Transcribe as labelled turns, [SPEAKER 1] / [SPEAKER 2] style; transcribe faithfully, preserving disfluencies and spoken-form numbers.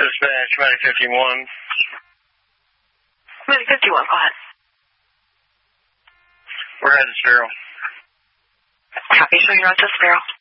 [SPEAKER 1] Dispatch, Medic fifty-one.
[SPEAKER 2] Medic fifty-one, go ahead.
[SPEAKER 1] We're headed to Sparrow.
[SPEAKER 2] Copy, so you're out to Sparrow.